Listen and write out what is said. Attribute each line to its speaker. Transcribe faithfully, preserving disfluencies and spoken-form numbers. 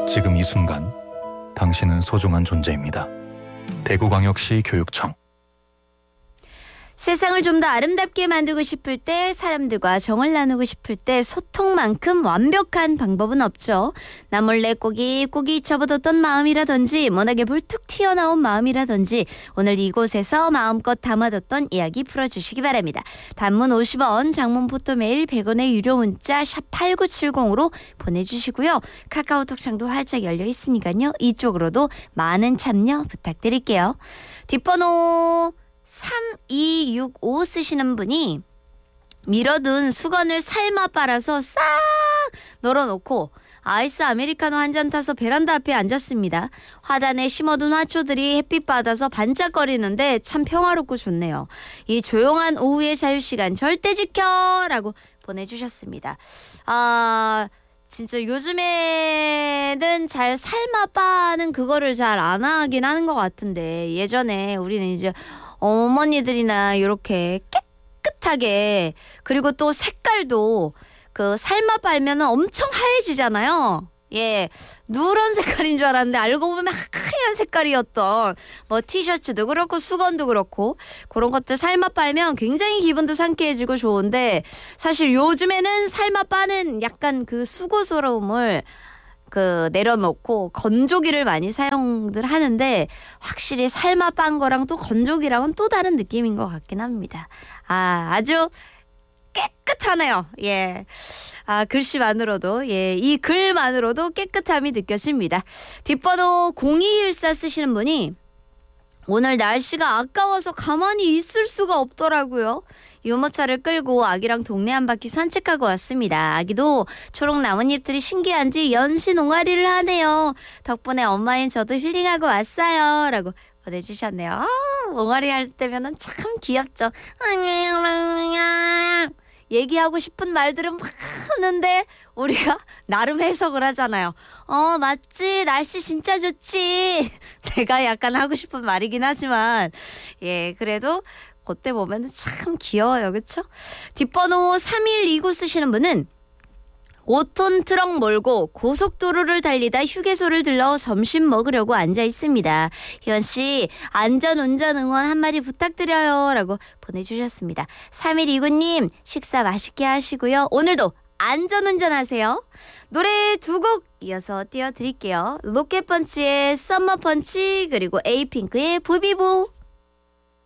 Speaker 1: 지금 이 순간 당신은 소중한 존재입니다. 대구광역시 교육청.
Speaker 2: 세상을 좀 더 아름답게 만들고 싶을 때, 사람들과 정을 나누고 싶을 때 소통만큼 완벽한 방법은 없죠. 나 몰래 꼬깃꼬깃 접어뒀던 마음이라든지 모나게 불툭 튀어나온 마음이라든지 오늘 이곳에서 마음껏 담아뒀던 이야기 풀어주시기 바랍니다. 단문 오십 원, 장문 포토메일 백 원의 유료 문자 샵 팔구칠공으로 보내주시고요. 카카오톡 창도 활짝 열려 있으니까요. 이쪽으로도 많은 참여 부탁드릴게요. 뒷번호 삼이육오 쓰시는 분이 밀어둔 수건을 삶아 빨아서 싹 널어놓고 아이스 아메리카노 한 잔 타서 베란다 앞에 앉았습니다. 화단에 심어둔 화초들이 햇빛 받아서 반짝거리는데 참 평화롭고 좋네요. 이 조용한 오후의 자유시간 절대 지켜라고 보내주셨습니다. 아... 진짜 요즘에는 잘 삶아 빠는 그거를 잘 안 하긴 하는 것 같은데, 예전에 우리는 이제 어머니들이나 이렇게 깨끗하게, 그리고 또 색깔도 그 삶아 빨면 엄청 하얘지잖아요. 예, 누런 색깔인 줄 알았는데 알고 보면 하얀 색깔이었던 뭐 티셔츠도 그렇고 수건도 그렇고 그런 것들 삶아 빨면 굉장히 기분도 상쾌해지고 좋은데, 사실 요즘에는 삶아 빠는 약간 그 수고스러움을 그 내려놓고 건조기를 많이 사용들 하는데, 확실히 삶아 빤 거랑 또 건조기랑은 또 다른 느낌인 것 같긴 합니다. 아, 아주 깨끗하네요. 예. 아, 글씨만으로도, 예, 이 글만으로도 깨끗함이 느껴집니다. 뒷번호 공이일사 쓰시는 분이 오늘 날씨가 아까워서 가만히 있을 수가 없더라고요. 유모차를 끌고 아기랑 동네 한 바퀴 산책하고 왔습니다. 아기도 초록 나뭇잎들이 신기한지 연신 옹알이를 하네요. 덕분에 엄마인 저도 힐링하고 왔어요. 라고 보내주셨네요. 아, 옹알이 할 때면은 참 귀엽죠. 얘기하고 싶은 말들은 많은데 우리가 나름 해석을 하잖아요. 어, 맞지, 날씨 진짜 좋지. 내가 약간 하고 싶은 말이긴 하지만, 예, 그래도 그때 보면 참 귀여워요. 그쵸? 뒷번호 삼일이구 쓰시는 분은 오 톤 트럭 몰고 고속도로를 달리다 휴게소를 들러 점심 먹으려고 앉아 있습니다. 희원씨, 안전운전 응원 한마디 부탁드려요. 라고 보내주셨습니다. 삼일이구 님, 식사 맛있게 하시고요. 오늘도 안전운전 하세요. 노래 두 곡 이어서 띄워드릴게요. 로켓펀치의 썸머펀치, 그리고 에이핑크의 부비부.